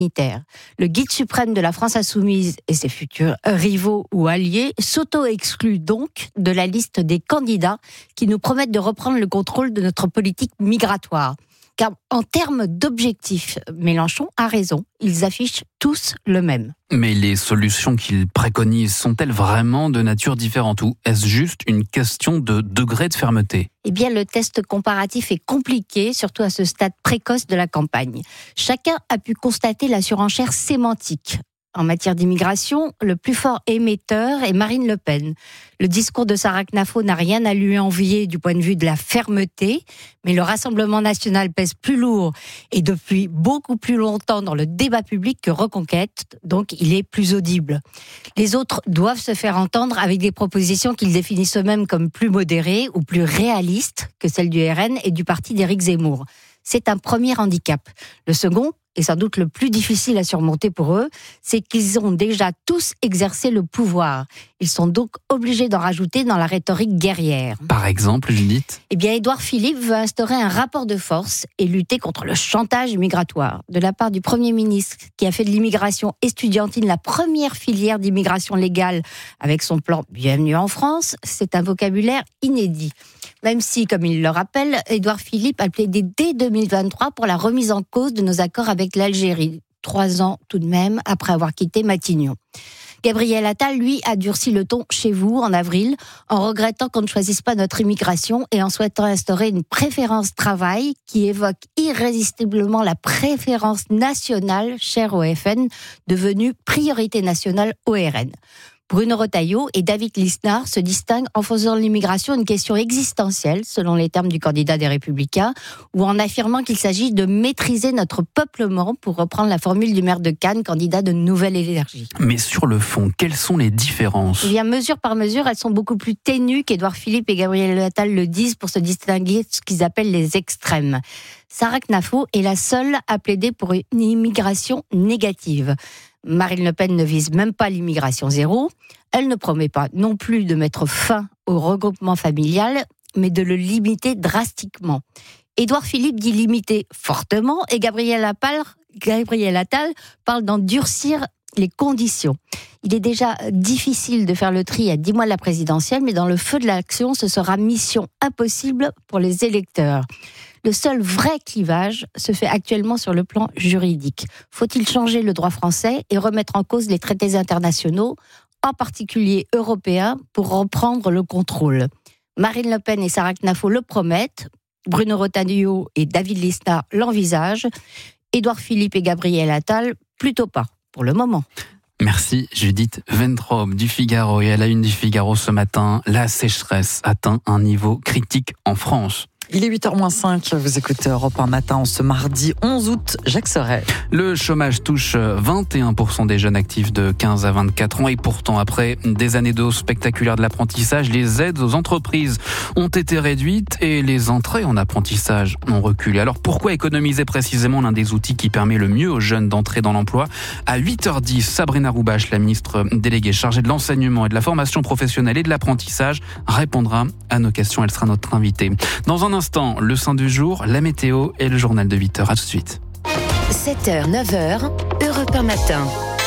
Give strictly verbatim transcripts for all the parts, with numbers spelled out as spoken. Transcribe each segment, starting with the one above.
sanitaire. Le guide suprême de la France insoumise et ses futurs rivaux ou alliés s'auto-excluent donc de la liste des candidats qui nous promettent de reprendre le contrôle de notre politique migratoire. Car en termes d'objectifs, Mélenchon a raison, ils affichent tous le même. Mais les solutions qu'il préconise sont-elles vraiment de nature différente ou est-ce juste une question de degré de fermeté ? Eh bien, le test comparatif est compliqué, surtout à ce stade précoce de la campagne. Chacun a pu constater la surenchère sémantique. En matière d'immigration, le plus fort émetteur est Marine Le Pen. Le discours de Sarah Knafo n'a rien à lui envier du point de vue de la fermeté, mais le Rassemblement national pèse plus lourd et depuis beaucoup plus longtemps dans le débat public que Reconquête, donc il est plus audible. Les autres doivent se faire entendre avec des propositions qu'ils définissent eux-mêmes comme plus modérées ou plus réalistes que celles du R N et du parti d'Éric Zemmour. C'est un premier handicap. Le second, et sans doute le plus difficile à surmonter pour eux, c'est qu'ils ont déjà tous exercé le pouvoir. Ils sont donc obligés d'en rajouter dans la rhétorique guerrière. Par exemple, Judith ? Eh bien, Édouard Philippe veut instaurer un rapport de force et lutter contre le chantage migratoire. De la part du Premier ministre, qui a fait de l'immigration estudiantine la première filière d'immigration légale avec son plan Bienvenue en France, c'est un vocabulaire inédit. Même si, comme il le rappelle, Édouard Philippe a plaidé dès deux mille vingt-trois pour la remise en cause de nos accords avec l'Algérie, trois ans tout de même après avoir quitté Matignon. Gabriel Attal, lui, a durci le ton chez vous en avril, en regrettant qu'on ne choisisse pas notre immigration et en souhaitant instaurer une préférence travail qui évoque irrésistiblement la préférence nationale chère au F N, devenue priorité nationale au R N. Bruno Retailleau et David Lisnard se distinguent en faisant de l'immigration une question existentielle, selon les termes du candidat des Républicains, ou en affirmant qu'il s'agit de maîtriser notre peuplement, pour reprendre la formule du maire de Cannes, candidat de Nouvelle Énergie. Mais sur le fond, quelles sont les différences ? Eh bien, mesure par mesure, elles sont beaucoup plus ténues qu'Édouard Philippe et Gabriel Attal le disent pour se distinguer de ce qu'ils appellent les extrêmes. Sarah Knafo est la seule à plaider pour une immigration négative. Marine Le Pen ne vise même pas l'immigration zéro. Elle ne promet pas non plus de mettre fin au regroupement familial, mais de le limiter drastiquement. Édouard Philippe dit limiter fortement et Gabriel Attal, Gabriel Attal parle d'en durcir les conditions. Il est déjà difficile de faire le tri à dix mois de la présidentielle, mais dans le feu de l'action, ce sera mission impossible pour les électeurs. Le seul vrai clivage se fait actuellement sur le plan juridique. Faut-il changer le droit français et remettre en cause les traités internationaux, en particulier européens, pour reprendre le contrôle ? Marine Le Pen et Sarah Knafo le promettent, Bruno Retailleau et David Lisnard l'envisagent, Édouard Philippe et Gabriel Attal, plutôt pas, pour le moment. Merci Judith Ventrobe du Figaro. Et à la une du Figaro ce matin, la sécheresse atteint un niveau critique en France. Il est huit heures moins cinq, vous écoutez Europe un matin en ce mardi onze août, Jacques Serret. Le chômage touche vingt et un pour cent des jeunes actifs de quinze à vingt-quatre ans et pourtant après des années de hausse spectaculaire de l'apprentissage, les aides aux entreprises ont été réduites et les entrées en apprentissage ont reculé. Alors pourquoi économiser précisément l'un des outils qui permet le mieux aux jeunes d'entrer dans l'emploi ? À huit heures dix, Sabrina Roubache, la ministre déléguée chargée de l'enseignement et de la formation professionnelle et de l'apprentissage, répondra à nos questions. Elle sera notre invitée. Dans un instant, le sein du jour, la météo et le journal de huit heures. À tout de suite. sept heures, neuf heures, Europe un matin.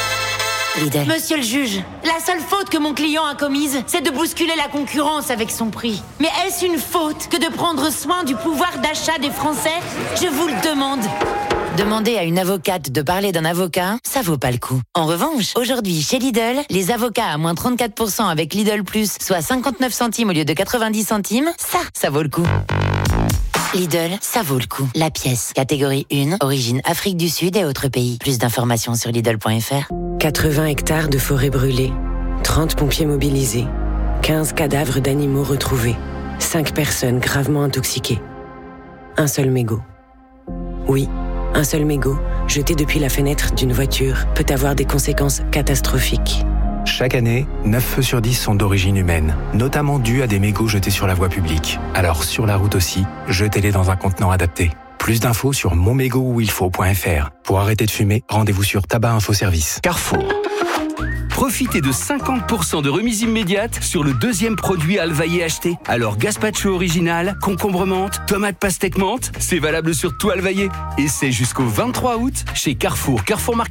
Lidl. Monsieur le juge, la seule faute que mon client a commise, c'est de bousculer la concurrence avec son prix. Mais est-ce une faute que de prendre soin du pouvoir d'achat des Français ? Je vous le demande. Demander à une avocate de parler d'un avocat, ça vaut pas le coup. En revanche, aujourd'hui, chez Lidl, les avocats à moins trente-quatre pour cent avec Lidl Plus, soit cinquante-neuf centimes au lieu de quatre-vingt-dix centimes, ça, ça vaut le coup. Lidl, ça vaut le coup. La pièce, catégorie un, origine Afrique du Sud et autres pays. Plus d'informations sur Lidl point F R. quatre-vingts hectares de forêt brûlée, trente pompiers mobilisés, quinze cadavres d'animaux retrouvés, cinq personnes gravement intoxiquées. Un seul mégot. Oui, un seul mégot, jeté depuis la fenêtre d'une voiture, peut avoir des conséquences catastrophiques. Chaque année, neuf feux sur dix sont d'origine humaine, notamment dus à des mégots jetés sur la voie publique. Alors sur la route aussi, jetez-les dans un contenant adapté. Plus d'infos sur mon mégot où il faut point F R. Pour arrêter de fumer, rendez-vous sur Tabac Info Service. Carrefour. Profitez de cinquante pour cent de remise immédiate sur le deuxième produit Alvaillé acheté. Alors gazpacho original, concombre menthe, tomate pastèque menthe, c'est valable sur tout Alvaillé. Et c'est jusqu'au vingt-trois août chez Carrefour, Carrefour Market.